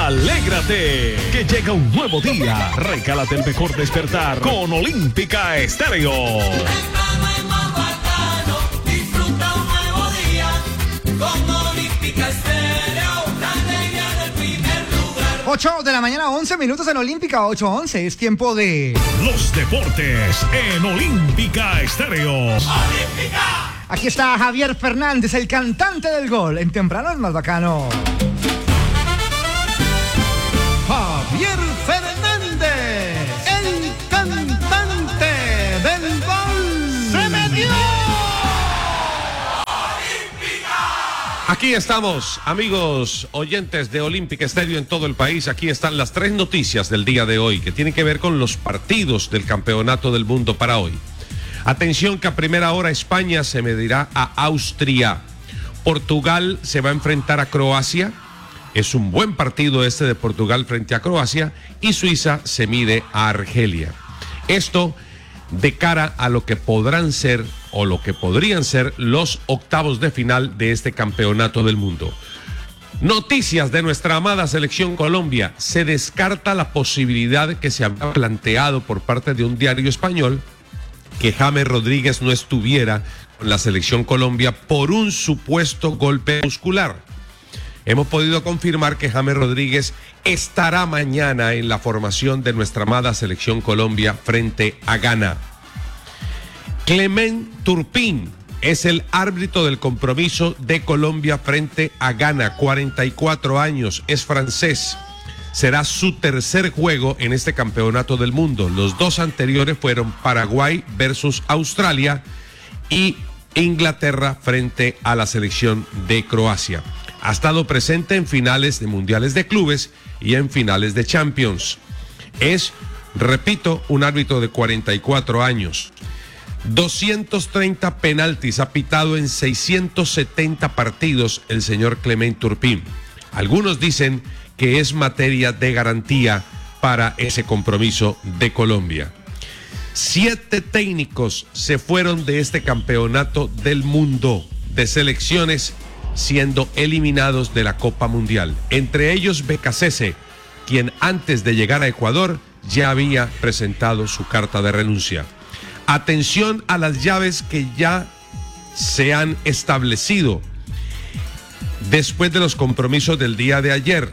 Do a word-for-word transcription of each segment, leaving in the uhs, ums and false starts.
Alégrate, que llega un nuevo día. Regálate el mejor despertar con Olímpica Estéreo. Disfruta un nuevo día con Olímpica Estéreo, la alegría del primer lugar. ocho de la mañana, once minutos en Olímpica, ocho once. Es tiempo de los deportes en Olímpica Estéreo. Olímpica. Aquí está Javier Fernández, el cantante del gol. En temprano es más bacano. Javier Fernández, el cantante del gol. ¡Se metió! Aquí estamos, amigos oyentes de Olímpica Estéreo en todo el país. Aquí están las tres noticias del día de hoy que tienen que ver con los partidos del Campeonato del Mundo para hoy. Atención que a primera hora España se medirá a Austria. Portugal se va a enfrentar a Croacia. Es un buen partido este de Portugal frente a Croacia. Y Suiza se mide a Argelia. Esto de cara a lo que podrán ser o lo que podrían ser los octavos de final de este Campeonato del Mundo. Noticias de nuestra amada selección Colombia. Se descarta la posibilidad que se había planteado por parte de un diario español que James Rodríguez no estuviera con la selección Colombia por un supuesto golpe muscular. Hemos podido confirmar que James Rodríguez estará mañana en la formación de nuestra amada selección Colombia frente a Ghana. Clement Turpin es el árbitro del compromiso de Colombia frente a Ghana, cuarenta y cuatro años, es francés. Será su tercer juego en este campeonato del mundo. Los dos anteriores fueron Paraguay versus Australia y Inglaterra frente a la selección de Croacia. Ha estado presente en finales de mundiales de clubes y en finales de Champions. Es, repito, un árbitro de cuarenta y cuatro años. doscientos treinta penaltis ha pitado en seiscientos setenta partidos el señor Clement Turpin. Algunos dicen que es materia de garantía para ese compromiso de Colombia. Siete técnicos se fueron de este campeonato del mundo de selecciones siendo eliminados de la Copa Mundial. Entre ellos Becasese, quien antes de llegar a Ecuador ya había presentado su carta de renuncia. Atención a las llaves que ya se han establecido después de los compromisos del día de ayer.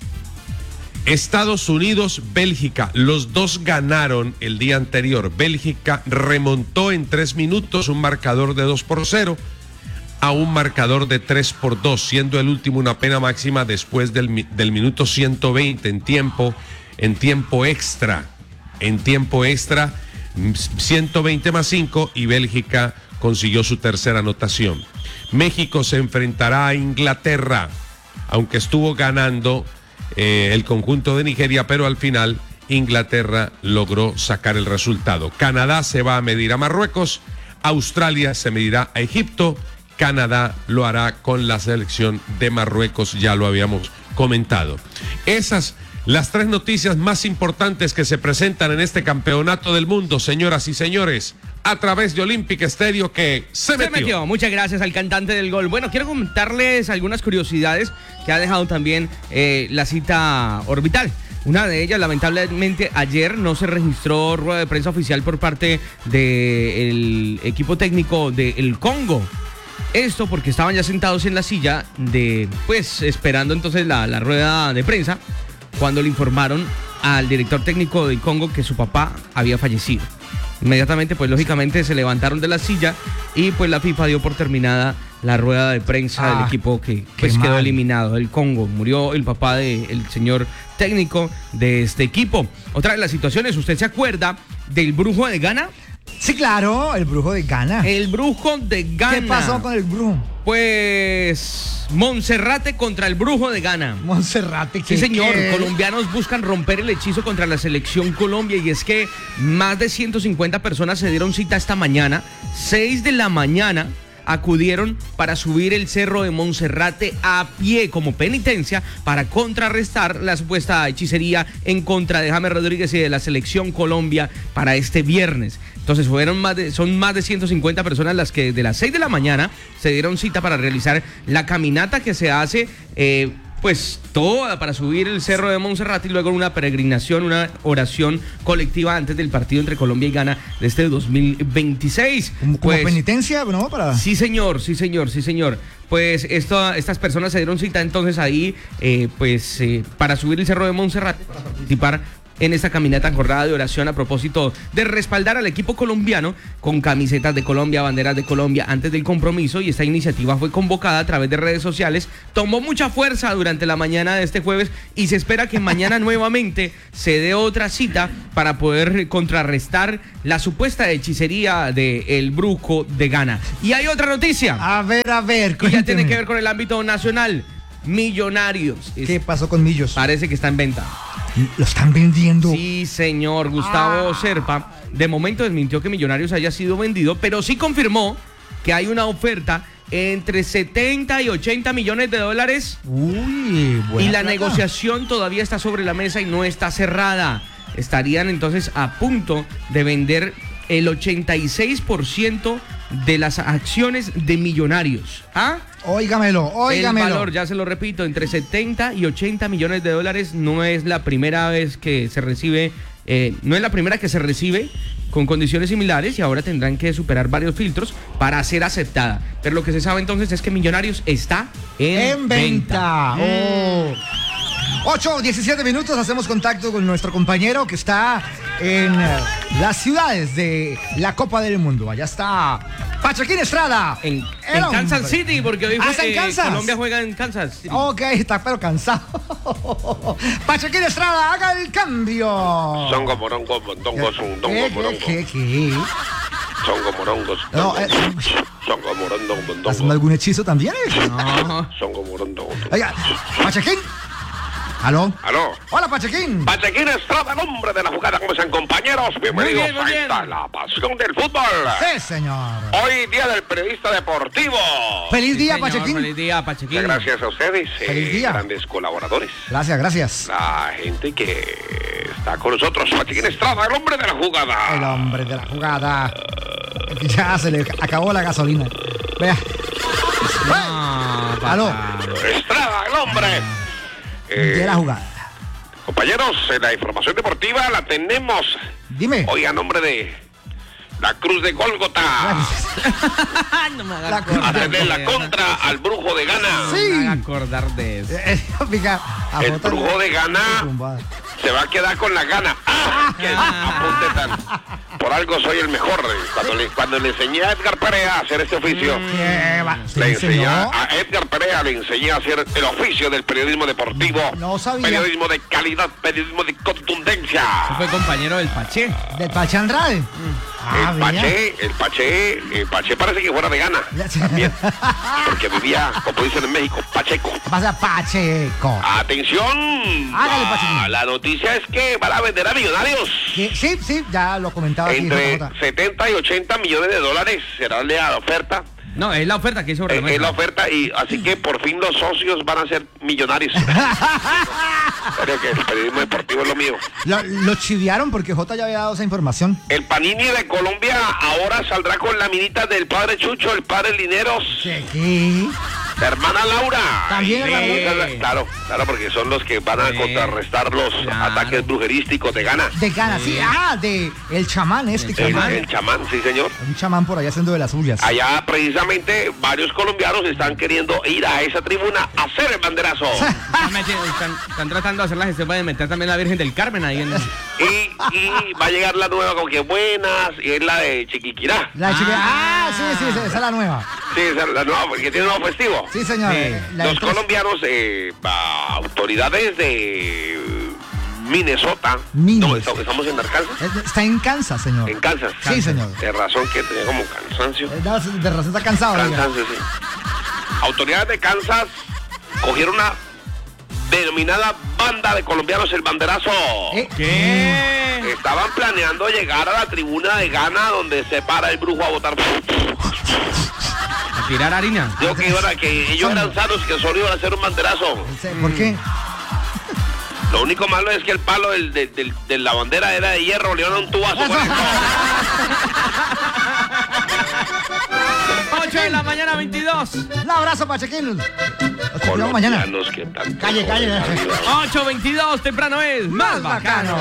Estados Unidos, Bélgica, los dos ganaron el día anterior. Bélgica remontó en tres minutos un marcador de dos por cero a un marcador de tres por dos, siendo el último una pena máxima después del, del minuto ciento veinte en tiempo, en tiempo extra. En tiempo extra, ciento veinte más cinco y Bélgica consiguió su tercera anotación. México se enfrentará a Inglaterra, aunque estuvo ganando Eh, el conjunto de Nigeria, pero al final Inglaterra logró sacar el resultado. Canadá se va a medir a Marruecos, Australia se medirá a Egipto, Canadá lo hará con la selección de Marruecos, ya lo habíamos comentado. Esas las tres noticias más importantes que se presentan en este campeonato del mundo, señoras y señores, a través de Olímpica Estéreo, que se, se metió. metió. Muchas gracias al cantante del gol. Bueno, quiero comentarles algunas curiosidades que ha dejado también eh, la cita orbital. Una de ellas, lamentablemente, ayer no se registró rueda de prensa oficial por parte del equipo técnico del Congo. Esto porque estaban ya sentados en la silla de, pues, esperando entonces la, la rueda de prensa, cuando le informaron al director técnico del Congo que su papá había fallecido. Inmediatamente, pues lógicamente se levantaron de la silla y pues la FIFA dio por terminada la rueda de prensa ah, del equipo que pues quedó eliminado, del Congo. Murió el papá del señor técnico de este equipo. Otra de las situaciones, ¿usted se acuerda del brujo de Ghana? Sí, claro, el brujo de Ghana. El brujo de Ghana. ¿Qué pasó con el brujo? Pues Monserrate contra el brujo de Ghana. Monserrate, ¿qué? Sí, señor. ¿qué? Colombianos buscan romper el hechizo contra la selección Colombia, y es que más de ciento cincuenta personas se dieron cita esta mañana, seis de la mañana, acudieron para subir el cerro de Monserrate a pie como penitencia para contrarrestar la supuesta hechicería en contra de James Rodríguez y de la selección Colombia para este viernes. Entonces fueron más de, son más de ciento cincuenta personas las que desde las seis de la mañana se dieron cita para realizar la caminata que se hace eh, pues pues toda para subir el Cerro de Monserrate y luego una peregrinación, una oración colectiva antes del partido entre Colombia y Ghana de este dos mil veintiséis. Como, como Pues, penitencia, ¿no? Para... Sí, señor, sí, señor, sí, señor. Pues esto, estas personas se dieron cita entonces ahí, eh, pues eh, para subir el Cerro de Monserrate, para participar en esta caminata jornada de oración a propósito de respaldar al equipo colombiano con camisetas de Colombia, banderas de Colombia antes del compromiso, y esta iniciativa fue convocada a través de redes sociales, tomó mucha fuerza durante la mañana de este jueves y se espera que mañana nuevamente se dé otra cita para poder contrarrestar la supuesta hechicería del brujo de Ghana. Y hay otra noticia. A ver, a ver, Que ya tiene cuénteme. que ver con el ámbito nacional. Millonarios. ¿Qué Es- pasó con Millos? Parece que está en venta. Lo están vendiendo. Sí, señor. Gustavo Serpa de momento desmintió que Millonarios haya sido vendido, pero sí confirmó que hay una oferta entre setenta y ochenta millones de dólares Uy, buena y la plata. negociación todavía está sobre la mesa y no está cerrada. Estarían entonces a punto de vender el ochenta y seis por ciento de las acciones de Millonarios. ¿Ah? Óigamelo, óigamelo. El valor, ya se lo repito, entre setenta y ochenta millones de dólares. No es la primera vez que se recibe, eh, no es la primera que se recibe con condiciones similares, y ahora tendrán que superar varios filtros para ser aceptada. Pero lo que se sabe entonces es que Millonarios está en, En venta. Mm. Oh. ocho, diecisiete minutos, hacemos contacto con nuestro compañero que está en eh, las ciudades de la Copa del Mundo. Allá está Pachequín Estrada. En, El en Kansas hombre. City, porque hoy Ah, jue- ¿está en eh, Kansas? Colombia juega en Kansas City. Ok, está pero cansado. Pachequín Estrada, haga el cambio. Songo, morongo, mondongo, ¿Qué, sondongo, qué, morongo. qué, qué? Songo, morongo, No, eh, songo, morongo, ¿Haciendo mondongo. algún hechizo también? No. Songo, morongo. Oiga, Pachequín. ¿Aló? Aló. Hola, Pachequín. Pachequín Estrada, el hombre de la jugada. ¿Cómo están, compañeros? Bienvenidos bien, muy a bien. esta, la pasión del fútbol. Sí, señor. Hoy, día del periodista deportivo. Feliz Sí, día, señor, Pachequín. Feliz día, Pachequín. Muchas gracias a ustedes, eh, Feliz día. grandes colaboradores. Gracias, gracias. La gente que está con nosotros. Pachequín Estrada, el hombre de la jugada. El hombre de la jugada. Ya se le acabó la gasolina. Vea. No, papá. Aló. Estrada, el hombre. Eh, De la jugada. Compañeros, eh, la información deportiva la tenemos Dime. hoy a nombre de la Cruz de Gólgota. No me haga La acordar A tener la de- contra al brujo de Ghana. Sí. No me haga acordar de eso. Eh, pica, a El Jota le- brujo de Ghana Tumbada. se va a quedar con la gana. ¡Ah! ¡Qué apunte tan! Por algo soy el mejor. eh. Cuando le, cuando le enseñé a Edgar Perea a hacer este oficio, ¿Qué va? ¿Se le le enseñé enseñó? a Edgar Perea, le enseñé a hacer el oficio del periodismo deportivo. No sabía. Periodismo de calidad, periodismo de contundencia. Fue compañero del Pache. ¿Del Pache Andrade? Ah, El vea. Pache, el Pache, el Pache parece que fuera de Ghana también, porque vivía, como dicen en México, Pacheco. Pasa Pacheco. Atención, Hágale, ah, Pachequín. la noticia es que van a vender a Millonarios ¿Qué? Sí, sí, ya lo comentaba aquí. entre Jota Jota. setenta y ochenta millones de dólares, será la oferta, No, es la oferta que hizo sobre eh, la es mesa. la oferta, y así que por fin los socios van a ser millonarios. Creo que el periodismo deportivo es lo mío. Lo, lo chiviaron porque Jota ya había dado esa información. El Panini de Colombia ahora saldrá con la minita del padre Chucho, el padre Lineros, ¿Qué? ¿Qué? la hermana Laura. También Sí, hermana. Claro, claro, porque son los que van a Sí, contrarrestar los claro. ataques brujerísticos de Ghana. De Ghana, sí. Ah, de el chamán este, El, chamán. el chamán, sí señor. Un chamán por allá haciendo de las suyas. Allá precisamente varios colombianos están queriendo ir a esa tribuna a hacer el banderazo. Están, metiendo- están- están tratando de hacer la gestión para meter también la Virgen del Carmen ahí en... Y, y va a llegar la nueva como que buenas, y es la de Chiquiquirá. La chica. Ah, sí, sí, sí, esa es la nueva. Sí, esa es la nueva, porque tiene un nuevo festivo. Sí, señor. Sí. La Los del tres- colombianos, eh, a autoridades de Minnesota, Minnesota. no, estamos, estamos en Arkansas, Eh, Está en Kansas, señor. en Kansas. Sí, señor. De razón que tenía como cansancio. Eh, no, de razón está cansado. oiga. Cansancio, sí. Autoridades de Kansas cogieron una denominada banda de colombianos el banderazo. Eh, ¿Qué? Estaban planeando llegar a la tribuna de Ghana donde se para el brujo a votar. A tirar harina. Yo que, iban a- que ellos eran sanos, que solo iban a hacer un banderazo. ¿Por qué? Lo único malo es que el palo del, del- del- de la bandera era de hierro, le dieron un tubazo. por eso. ocho Pachequín. la mañana, veintidós. Un abrazo, Pachequín. Nos escuchamos mañana. Colombianos que tanto Calle, calle. joden, ocho veintidós, temprano es más Más bacano. bacano.